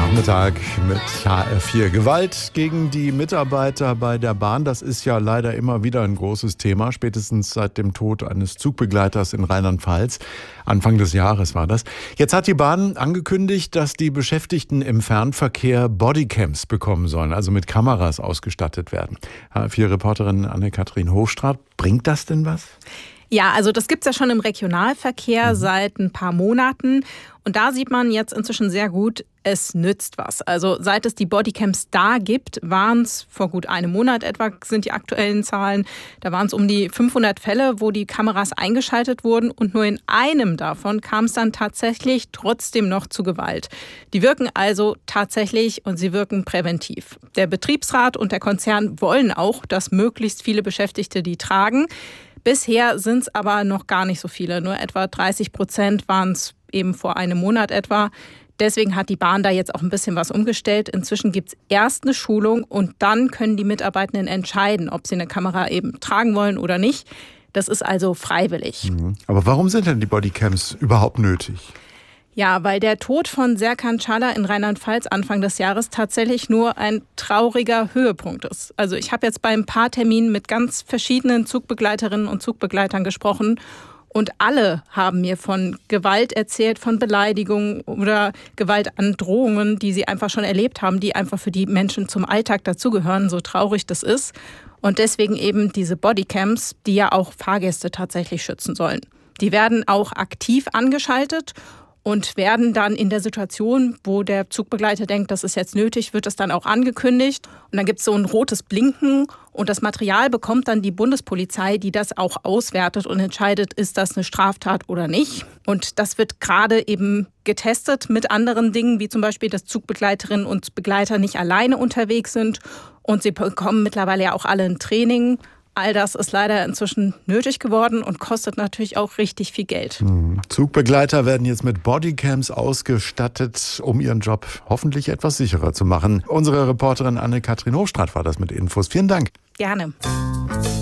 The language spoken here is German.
Nachmittag mit HR4. Gewalt gegen die Mitarbeiter bei der Bahn, das ist ja leider immer wieder ein großes Thema, spätestens seit dem Tod eines Zugbegleiters in Rheinland-Pfalz. Anfang des Jahres war das. Jetzt hat die Bahn angekündigt, dass die Beschäftigten im Fernverkehr Bodycams bekommen sollen, also mit Kameras ausgestattet werden. HR4-Reporterin Anne-Kathrin Hofstraat, bringt das denn was? Ja, also das gibt's ja schon im Regionalverkehr seit ein paar Monaten. Und da sieht man jetzt inzwischen sehr gut, es nützt was. Also seit es die Bodycams da gibt, waren es vor gut einem Monat etwa, sind die aktuellen Zahlen, da waren es um die 500 Fälle, wo die Kameras eingeschaltet wurden. Und nur in einem davon kam es dann tatsächlich trotzdem noch zu Gewalt. Die wirken also tatsächlich und sie wirken präventiv. Der Betriebsrat und der Konzern wollen auch, dass möglichst viele Beschäftigte die tragen. Bisher sind es aber noch gar nicht so viele. Nur etwa 30% waren es eben vor einem Monat etwa. Deswegen hat die Bahn da jetzt auch ein bisschen was umgestellt. Inzwischen gibt es erst eine Schulung und dann können die Mitarbeitenden entscheiden, ob sie eine Kamera eben tragen wollen oder nicht. Das ist also freiwillig. Aber warum sind denn die Bodycams überhaupt nötig? Ja, weil der Tod von Serkan Çağlar in Rheinland-Pfalz Anfang des Jahres tatsächlich nur ein trauriger Höhepunkt ist. Also ich habe jetzt bei ein paar Terminen mit ganz verschiedenen Zugbegleiterinnen und Zugbegleitern gesprochen und alle haben mir von Gewalt erzählt, von Beleidigungen oder Gewaltandrohungen, die sie einfach schon erlebt haben, die einfach für die Menschen zum Alltag dazugehören, so traurig das ist. Und deswegen eben diese Bodycams, die ja auch Fahrgäste tatsächlich schützen sollen. Die werden auch aktiv angeschaltet und werden dann in der Situation, wo der Zugbegleiter denkt, das ist jetzt nötig, wird es dann auch angekündigt. Und dann gibt es so ein rotes Blinken und das Material bekommt dann die Bundespolizei, die das auch auswertet und entscheidet, ist das eine Straftat oder nicht. Und das wird gerade eben getestet mit anderen Dingen, wie zum Beispiel, dass Zugbegleiterinnen und Begleiter nicht alleine unterwegs sind. Und sie bekommen mittlerweile ja auch alle ein Training. All das ist leider inzwischen nötig geworden und kostet natürlich auch richtig viel Geld. Zugbegleiter werden jetzt mit Bodycams ausgestattet, um ihren Job hoffentlich etwas sicherer zu machen. Unsere Reporterin Anne-Kathrin Hofstraat war das mit Infos. Vielen Dank. Gerne.